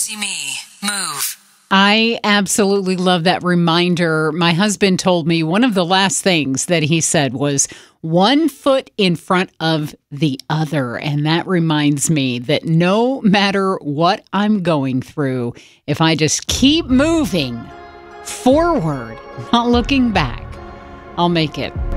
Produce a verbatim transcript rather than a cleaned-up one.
see me. Move. I absolutely love that reminder. My husband told me one of the last things that he said was one foot in front of the other. And that reminds me that no matter what I'm going through, if I just keep moving forward, not looking back, I'll make it.